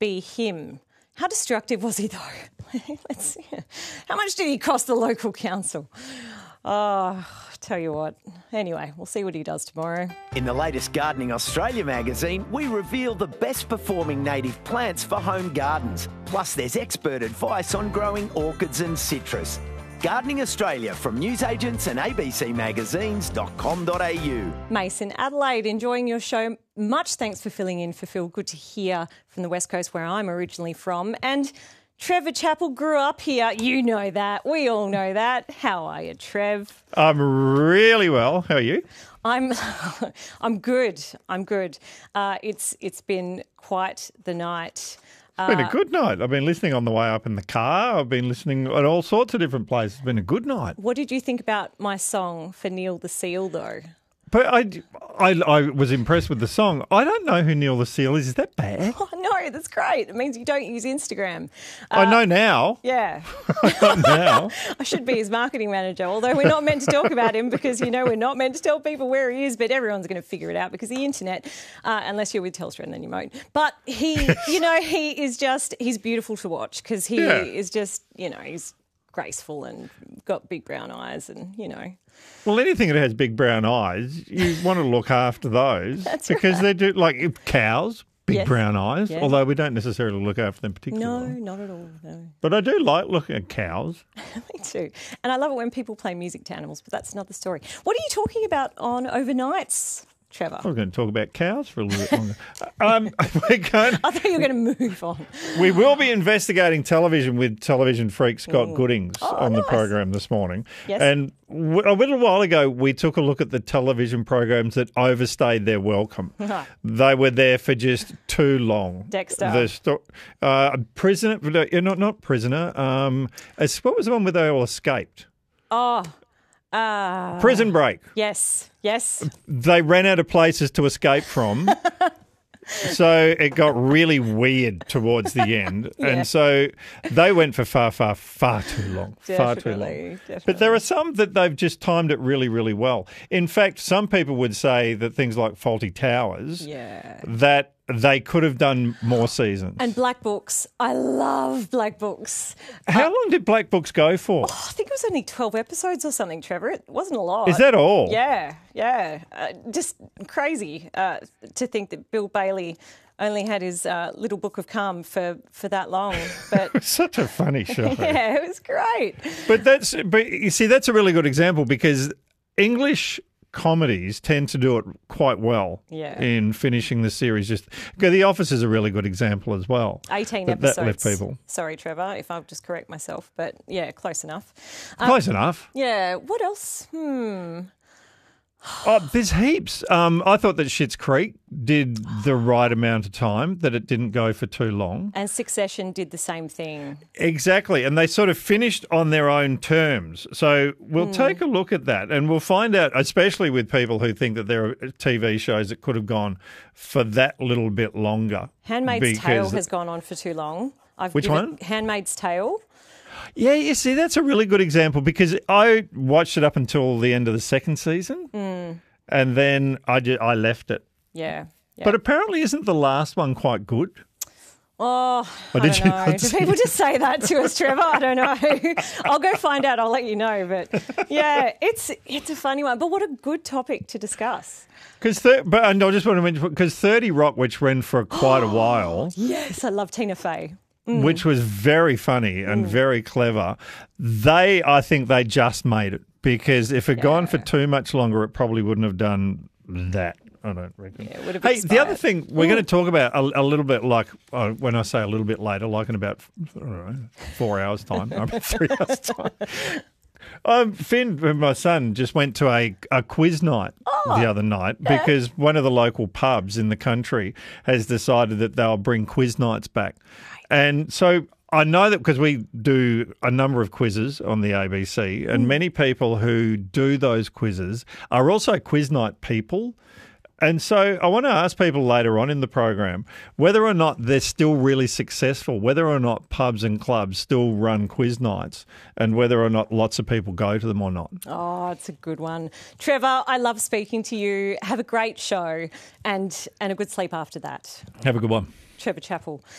be him. How destructive was he, though? Let's see. How much did he cost the local council? Oh, tell you what. Anyway, we'll see what he does tomorrow. In the latest Gardening Australia magazine, we reveal the best performing native plants for home gardens. Plus, there's expert advice on growing orchids and citrus. Gardening Australia from newsagents and abcmagazines.com.au. Mason, Adelaide, enjoying your show. Much thanks for filling in for Phil. Good to hear from the West Coast, where I'm originally from. And Trevor Chappell grew up here. You know that. We all know that. How are you, Trev? I'm really well. How are you? I'm good. I'm good. It's been quite the night. It's been a good night. I've been listening on the way up in the car. I've been listening at all sorts of different places. It's been a good night. What did you think about my song for Neil the Seal, though? But I was impressed with the song. I don't know who Neil the Seal is. Is that bad? Oh, no, that's great. It means you don't use Instagram. I know now. Yeah. I know now. I should be his marketing manager, although we're not meant to talk about him because, we're not meant to tell people where he is, but everyone's going to figure it out because the internet, unless you're with Telstra, and then you won't. But he, he's beautiful to watch because he is just, he's graceful and got big brown eyes and, Well, anything that has big brown eyes, you want to look after those. That's because right. they do, like cows, big brown eyes, Yes. although we don't necessarily look after them particularly. No, not at all, no. But I do like looking at cows. Me too. And I love it when people play music to animals, but that's another story. What are you talking about on Overnights, Trevor? We're going to talk about cows for a little bit longer. I thought you were going to move on. We will be investigating television with television freak Scott Goodings on the program this morning. Yes. And a little while ago, we took a look at the television programs that overstayed their welcome. They were there for just too long. Dexter. Prisoner, not Prisoner. What was the one where they all escaped? Prison Break. Yes. They ran out of places to escape from. So it got really weird towards the end. Yeah. And so they went for far too long. Far too long. Definitely. But there are some that they've just timed it really, really well. In fact, some people would say that things like Fawlty Towers, that they could have done more seasons. And Black Books. I love Black Books. How long did Black Books go for? I think it was only 12 episodes or something, Trevor. It wasn't a lot. Is that all? Yeah. Just crazy to think that Bill Bailey only had his little book of calm for that long. But It's such a funny show. yeah, it was great. But you see, that's a really good example because English comedies tend to do it quite well in finishing the series. The Office is a really good example as well. 18 episodes. That left people. Sorry, Trevor, if I'll just correct myself. But yeah, close enough. Close enough. Yeah. What else? Oh, there's heaps. I thought that Schitt's Creek did the right amount of time, that it didn't go for too long. And Succession did the same thing. Exactly. And they sort of finished on their own terms. So we'll take a look at that and we'll find out, especially with people who think that there are TV shows that could have gone for that little bit longer. Handmaid's Tale has gone on for too long. Which one? Handmaid's Tale. Yeah, you see, that's a really good example because I watched it up until the end of the second season and then I left it. Yeah. But apparently isn't the last one quite good? Oh, I don't know. Do people just say that to us, Trevor? I don't know. I'll go find out. I'll let you know. But yeah, it's a funny one. But what a good topic to discuss. But I just want to mention, because 30 Rock, which ran for quite a while. Yes, I love Tina Fey. Which was very funny and very clever. I think they just made it because if it had gone for too much longer, it probably wouldn't have done that. I don't reckon. Yeah, it would have hey, expired. the other thing we're going to talk about a little bit, like when I say a little bit later, like in about 4 hours' time, 3 hours' time. Finn, my son, just went to a quiz night the other night because one of the local pubs in the country has decided that they'll bring quiz nights back. And so I know that because we do a number of quizzes on the ABC and many people who do those quizzes are also quiz night people. And so I want to ask people later on in the program whether or not they're still really successful, whether or not pubs and clubs still run quiz nights and whether or not lots of people go to them or not. Oh, it's a good one. Trevor, I love speaking to you. Have a great show and a good sleep after that. Have a good one. Trevor Chappell.